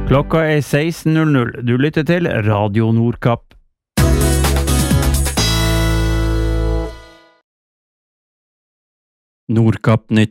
Klokka 16:00. Du lytter til Radio Nordkapp. Nordkapp Nytt.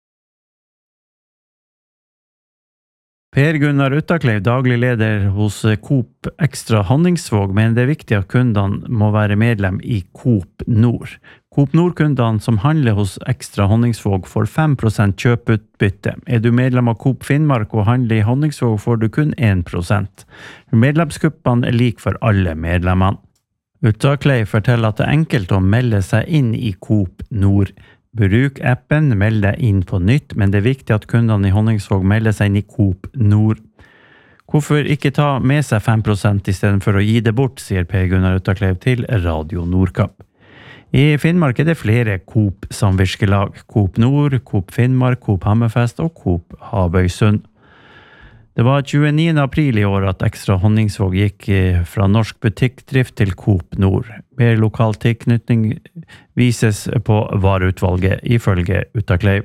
Per Gunnar Uttakleiv, daglig leder hos Coop Extra Honningsvåg, men det er viktig at kundene må være medlem i Coop Nord. Coop Nord-kundene som handler hos Extra Honningsvåg får 5% kjøpeutbytte. Er du medlem av Coop Finnmark og handler i Honningsvåg, får du kun 1%. Medlemskuppene er lik for alle medlemmene. Uttakleiv forteller at det er enkelt å melde seg inn i Coop Nord. Bruk appen, meld deg inn på nytt, men det er viktig at kundene i Honningsvåg melder seg inn i Coop Nord. Hvorfor ikke ta med seg 5% i stedet for å gi det bort, sier Per Gunnar Uttakleiv til Radio Nordkapp. I Finnmark er det flere Coop-samvirkelag. Coop Nord, Coop Finnmark, Coop Hammerfest og Coop Havøysund. Det var 29. april i år at Extra Honningsvåg gikk fra norsk butikkdrift til Coop Nord. Mer lokal tilknytning vises på vareutvalget, ifølge Uttakleiv.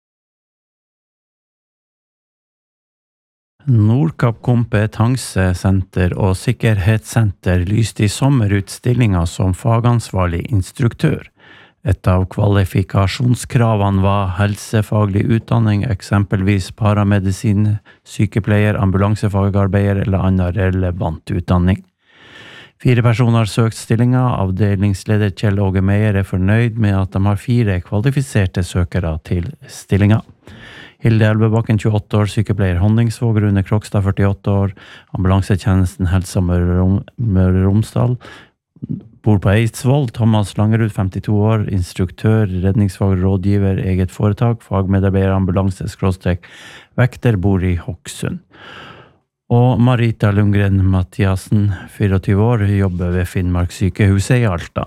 Nordkapp Kompetansesenter og Sikkerhetssenter lyste i sommer ut stillinger som fagansvarlig instruktør. Et av kvalifikasjonskravene var helsefaglig utdanning, eksempelvis paramedisin, sykepleier, ambulansefagarbeider eller annen relevant utdanning. 4 personer har søkt stillinger. Avdelingsleder Kjell Åge Meier er fornøyd med at de har 4 kvalifiserte søkere til stillinger. Hilde Elvebakken, 28 år, sykepleier Honningsvåg, Rune Krokstad, 48 år, ambulansetjenesten Helse Møre og Romsdal, bor på Eidsvoll. Thomas Langerud, 52 år, instruktør, redningsfag, rådgiver, eget foretak, fagmedarbeider, ambulanse, /vekter, bor i Hokksund. Og Marita Lundgren Mathiasen, 24 år, jobber ved Finnmark sykehuset i Alta.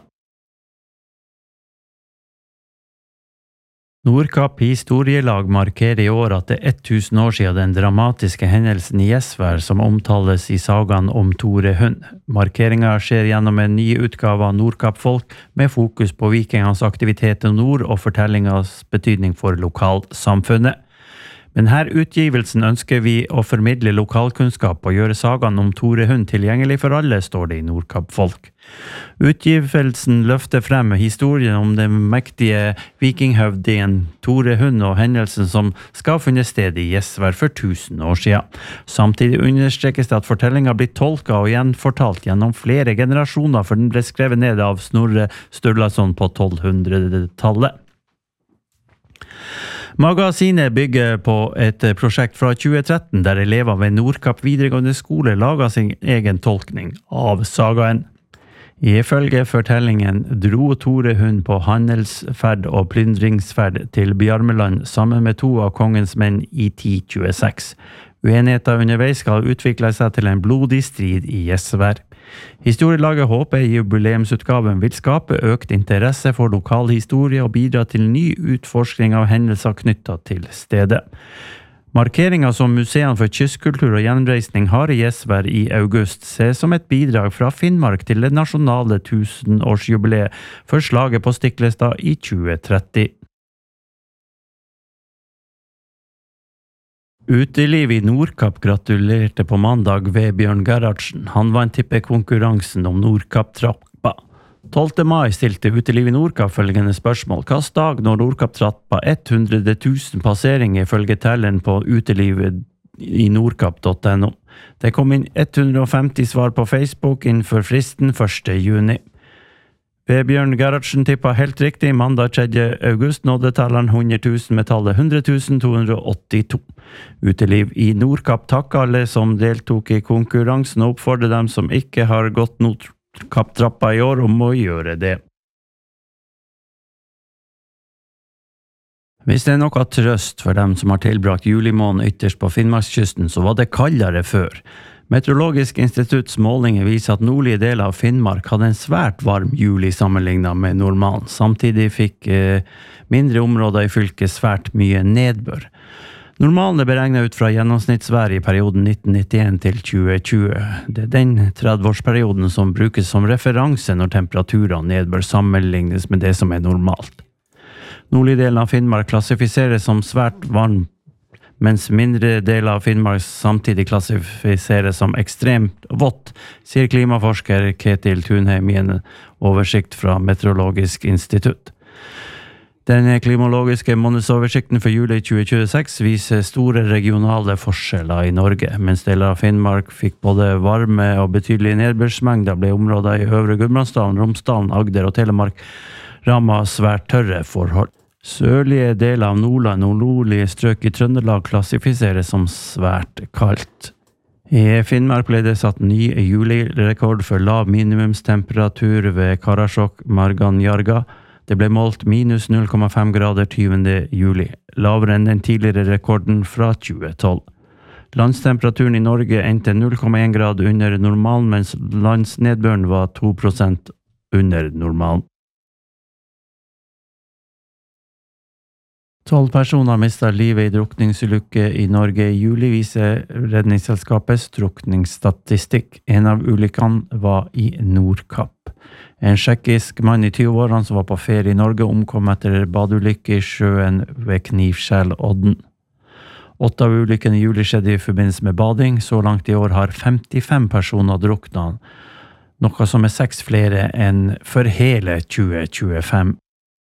Nordkapp historielag markerer i år at det er 1000 år siden den dramatiske hendelsen i Gjesvær som omtales i sagaen om Tore Hund. Markeringen skjer gjennom en ny utgave av Nordkapp-folk med fokus på vikingens aktivitet i nord og fortellingens betydning for lokalsamfunnet. Men her utgivelsen ønsker vi å formidle lokalkunnskap og gjøre sagaen om Tore Hund tilgjengelig for alle, står det i Nordkapp-folk. Utgivelsen løfter frem historien om den mektige vikinghøvdingen Tore Hund og hendelsen som skal funne sted i Gjesvær for 1000 år siden. Samtidig understrekes det at fortellingen blir tolket og gjenfortalt gjennom flere generasjoner, for den ble skrevet ned av Snorre Sturlason på 1200-tallet. Magasinet bygger på et prosjekt fra 2013 der elever ved Nordkapp videregående skole lager sin egen tolkning av sagaen. Ifølge fortellingen dro Tore Hund på handelsferd og plyndringsferd til Bjarmeland sammen med 2 av kongens menn i 1026. Uenigheter underveis skal utvikle seg til en blodig strid i Gjesvær. Historielaget håper jubileumsutgaven vil skape økt interesse for lokal historie og bidra til ny utforskning av hendelser knyttet til stedet. Markeringen som Museene for kystkultur og gjenreisning har i Gjesvær i august ses som et bidrag fra Finnmark til det nasjonale 1000-årsjubileet for slaget på Stiklestad i 2030. Uteliv i Nordkapp gratulerte på mandag Vebjørn Gerhardsen. Han vant tippekonkurransen om Nordkapp-trappa. 12. mai stilte Uteliv i Nordkapp følgende spørsmål. Hvilken dag når Nordkapp-trappa 100 000 passeringer ifølge telleren på utelivet i nordkapp.no. Det kom inn 150 svar på Facebook innenfor fristen 1. juni. Vebjørn Gerhardsen tippa helt riktig. Mandag 3. august nådde telleren 100 000 med tallet 100 282. Uteliv i Nordkapp takker alle som deltok i konkurransen og oppfordrer dem som ikke har gått Nordkapp-trappa i år om å gjøre det. Hvis det er noe trøst for dem som har tilbrakt julimåneden ytterst på Finnmarkskysten, så var det kaldere før. Meteorologisk institutts målinger viser at nordlige deler av Finnmark hadde en svært varm juli sammenlignet med normalen. Samtidig fikk mindre områder i fylket svært mye nedbør. Normalen er beregnet ut fra gjennomsnittsvær i perioden 1991 til 2020. Det er den 30-årsperioden som brukes som referanse når temperaturer og nedbør sammenlignes med det som er normalt. Nordlige delen av Finnmark klassifiseres som svært varm, mens mindre deler av Finnmark samtidig klassifiseres som ekstremt vått, sier klimaforsker Ketil Thunheim i en oversikt fra Meteorologisk institutt. Den klimologiske månedsoversikten for juli 2026 viser store regionale forskjeller i Norge. Mens deler av Finnmark fikk både varme og betydelige nedbørsmengder, ble områder i Øvre Gudbrandsdalen, Romsdalen, Agder og Telemark rammet svært tørre forhold. Sørlige deler av Nordland og nordlige strøk i Trøndelag klassifiseres som svært kaldt. I Finnmark ble det satt ny julirekord for lav minimumstemperatur ved Karasjok Marganjarga. Det ble målt minus 0,5 grader 20. juli, lavere enn den tidligere rekorden fra 2012. Landstemperaturen i Norge endte 0,1 grad under normalen, mens landsnedbøren var 2% under normalen. 12 personer mistet livet i drukningsulykke i Norge i juli, viser Redningsselskapets drukningsstatistikk. En av ulykkene var i Nordkapp. En tsjekkisk mann i 20-årene som var på ferie i Norge omkom etter badeulykke i sjøen ved Knivskjellodden. 8 av ulykkene i juli skjedde i forbindelse med bading. Så langt i år har 55 personer druknet, noe som 6 flere enn for hele 2025.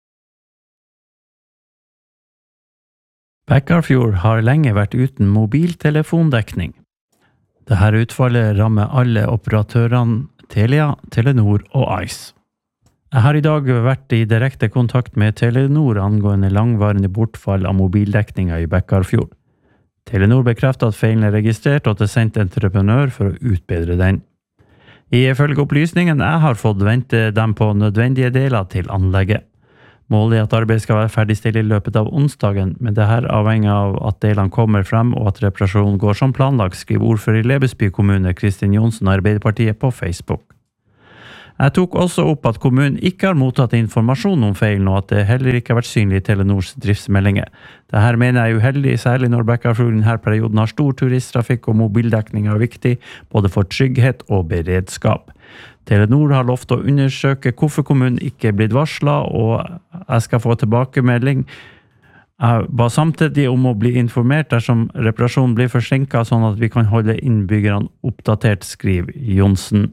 Bekkarfjord har lenge vært uten mobiltelefondekning. Dette utfallet rammer alle operatørene Telia, Telenor og Ice. Jeg har i dag vært i direkte kontakt med Telenor angående langvarende bortfall av mobildekninga i Bekkarfjord. Telenor bekrefter at feilen registrert og at det sendt entreprenør for å utbedre den. Ifølge opplysningen jeg har fått, venter de på nødvendige deler til anlegget. Målet at arbeidet skal være ferdigstilt i løpet av onsdagen, men det her avhenger av at delene kommer frem og at reparasjonen går som planlagt, skriver ordfører i Lebesby kommune Kristin Johnsen og Arbeiderpartiet på Facebook. Jeg tok også opp at kommunen ikke har mottatt informasjon om feilen, og at det heller ikke har vært synlig i Telenors driftsmeldinger. Dette mener jeg er uheldig, særlig når Bekkarfjord i denne perioden har stor turisttrafikk og mobildekning er viktig, både for trygghet og beredskap. Telenor har lovt å undersøke hvorfor kommunen ikke er blitt varslet, og jeg skal få tilbakemelding. Jeg ba samtidig om å bli informert dersom reparasjonen blir forsinket, sånn at vi kan holde innbyggerne oppdatert, skriver Johnsen.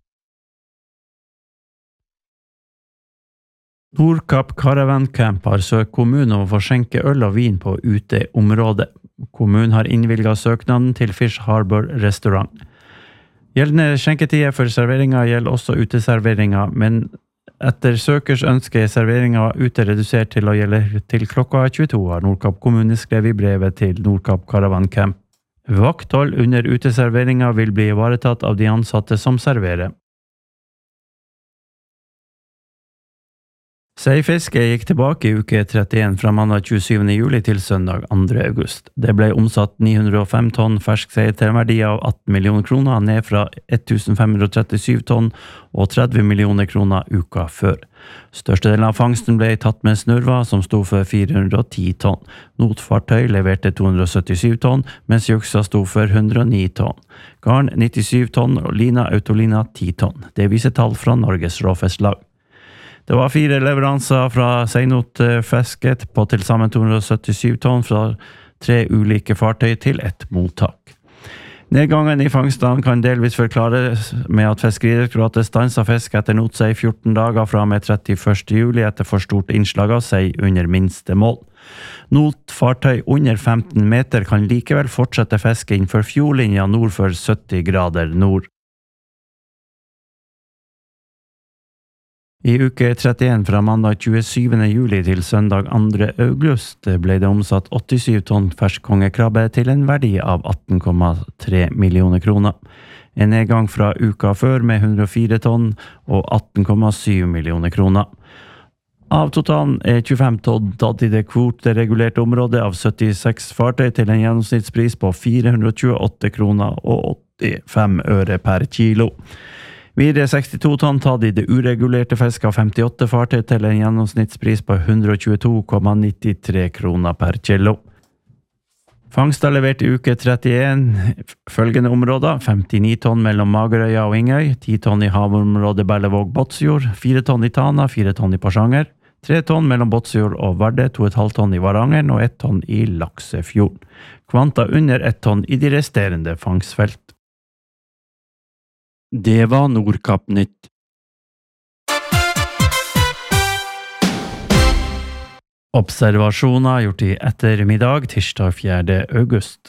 Nordkapp Caravan Camp har søkt kommunen om å få skjenke øl og vin på uteområdet. Kommunen har innvilget søknaden til Fish Harbor restaurant. Gjeldende skjenketider for serveringer gjelder også uteserveringer, men etter søkers ønske er serveringer ute redusert til å gjelde til klokka 22, har Nordkapp kommune skrevet i brevet til Nordkapp Caravan Camp. Vakthold under uteserveringer vil bli ivaretatt av de ansatte som serverer. Seifiske gikk tilbake i uke 31 fra mandag 27. juli til søndag 2. august. Det ble omsatt 905 tonn fersk sei til en verdi av 18 millioner kroner, ned fra 1537 tonn og 30 millioner kroner uka før. Størstedelen av fangsten ble tatt med snurva, som sto for 410 tonn. Notfartøy leverte 277 tonn, mens juksa sto for 109 tonn. Garn 97 tonn og lina autolina 10 tonn. Det viser tall fra Norges Råfisklag. Det var 4 leveranser fra Seinot-fisket på til sammen 277 tonn fra 3 ulike fartøy til et mottak. Nedgangen i fangstene kan delvis forklares med at Fiskeridirektoratet stanset fisk etter notsei 14 dager fra med 31. juli etter for stort innslag av sei under minste mål. Notfartøy under 15 meter kan likevel fortsette fiske innenfor fjordlinja nord for 70 grader nord. I uke 31 fra mandag 27. juli til søndag 2. august ble det omsatt 87 tonn fersk kongekrabbe til en verdi av 18,3 millioner kroner. En nedgang fra uka før med 104 tonn og 18,7 millioner kroner. Av totalen er 25 tonn tatt i det kvoteregulerte området av 76 fartøy til en gjennomsnittspris på 428 kroner og 85 øre per kilo. Videre 62 tonn tatt i det uregulerte fisk av 58 fartøy til en gjennomsnittspris på 122,93 kroner per kilo. Fangst er levert i uke 31, følgende områder: 59 tonn mellom Magerøya og Ingøy, 10 tonn i havområdet Berlevåg-Båtsfjord, 4 tonn i Tana, 4 tonn i Porsanger, 3 tonn mellom Båtsfjord og Vardø, 2,5 tonn i Varangeren og 1 tonn i Laksefjorden. Kvanta under 1 tonn i de resterende fangstfelt. Det var Nordkapp-nytt. Observasjoner gjort i ettermiddag, tirsdag 4. august.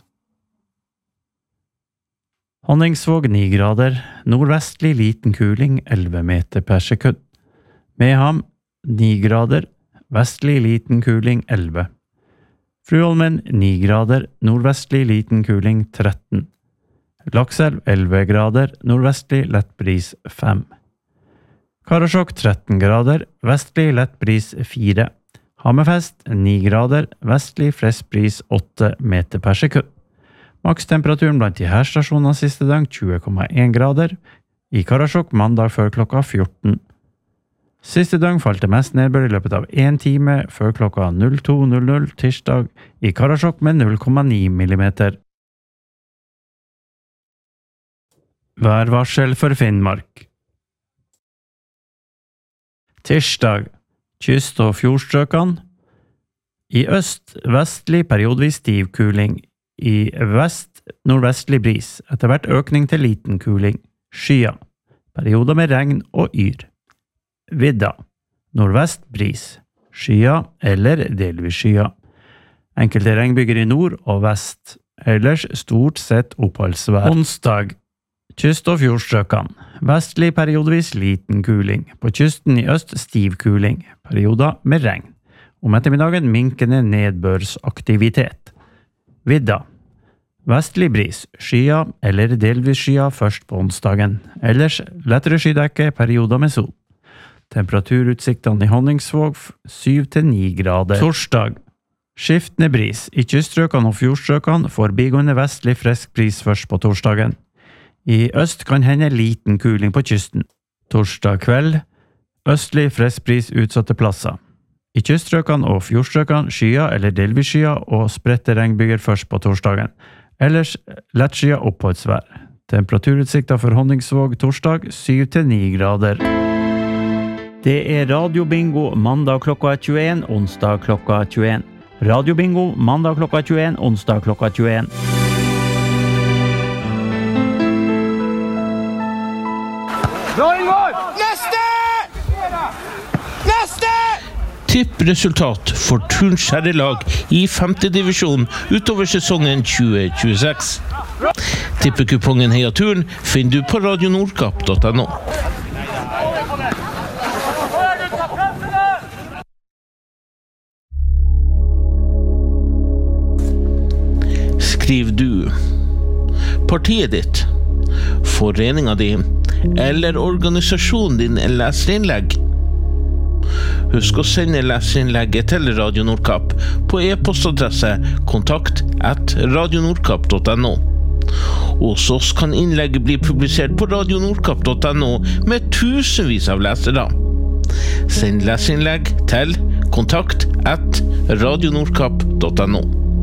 Honningsvåg 9 grader, nordvestlig liten kuling 11 meter per sekund. Meham 9 grader, vestlig liten kuling 11. Fruholmen 9 grader, nordvestlig liten kuling 13. Lakselv 11 grader, nordvestlig lett bris 5. Karasjok 13 grader, vestlig lett bris 4. Hammerfest 9 grader, vestlig frisk bris 8 meter per sekund. Makstemperaturen blant de her stasjonene siste dag 20,1 grader. I Karasjok mandag før klokka 14. Siste dag falt det mest nedbør i løpet av 1 time før klokka 02.00 tirsdag i Karasjok med 0,9 millimeter. Værvarsel for Finnmark. Tirsdag, kyst- og fjordstrøkene. I øst, vestlig periodvis stiv kuling. I vest, nordvestlig bris. Etter hvert økning til liten kuling. Skya. Perioder med regn og yr. Vidda. Nordvest bris. Skya eller delvis skya. Enkelte regnbyger i nord og vest. Ellers stort sett oppholdsvær. Onsdag. Kyst- og fjordstrøkene. Vestlig periodvis liten kuling. På kysten i øst stiv kuling. Perioder med regn. Om ettermiddagen minkende nedbørsaktivitet. Vidda. Vestlig bris. Skya eller delvis skya først på onsdagen. Ellers lettere skydekke, perioder med sol. Temperaturutsiktene i Honningsvåg 7-9 grader. Torsdag. Skiftende bris. I kyststrøkene og fjordstrøkene forbigående vestlig frisk bris først på torsdagen. I øst kan hende liten kuling på kysten. Torsdag kveld. Østlig frisk bris utsatte plasser. I kyststrøkene og fjordstrøkene skya eller delvis skya og spredte regnbyger først på torsdagen. Ellers lettskya oppholdsvær. Temperaturutsikter for Honningsvåg torsdag 7-9 grader. Det radiobingo mandag klokka 21, onsdag klokka 21. Radiobingo mandag klokka 21, onsdag klokka 21. Neste! Tippresultat for Turns herrelag i 5. divisjon utover sesongen 2026. Tippekupongen Heia Turn finner du på radionordkapp.no. Skriv du partiet ditt, foreningen din eller organisasjonen din leserinnlegg. Husk å sende leserinnlegget til Radio Nordkapp på e-postadresse kontakt@radionordkapp.no. Hos oss kan innlegget bli publisert på radionordkapp.no med tusenvis av lesere. Send leserinnlegg til kontakt@radionordkapp.no.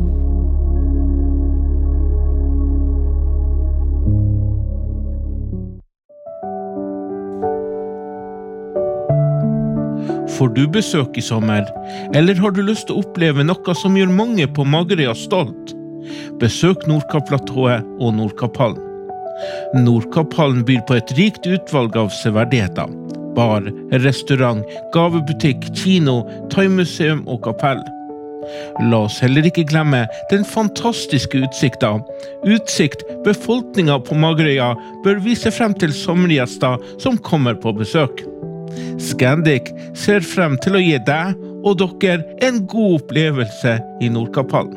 Får du besøk i sommer, eller har du lyst til å oppleve noe som gjør mange på Magerøya stolt? Besøk Nordkapp-platået og Nordkapphallen. Nordkapphallen byr på et rikt utvalg av severdigheter. Bar, restaurant, gavebutikk, kino, thaimuseum og kapell. La oss heller ikke glemme den fantastiske utsikta. Utsikt befolkninga på Magerøya bør vise frem til sommergjester som kommer på besøk. Scandic ser frem til å gi deg og dere en god opplevelse i Nordkapphallen.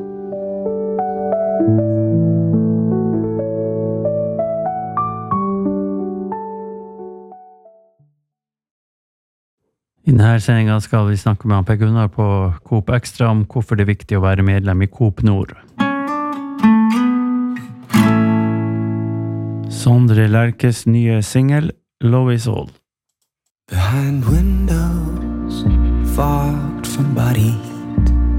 I denne sendingen skal vi snakke med Per Gunnar på Coop Extra om hvorfor det er viktig å være medlem i Coop Nord. Sondre Lerches nye single Love Is All. Behind windows, far from bodies,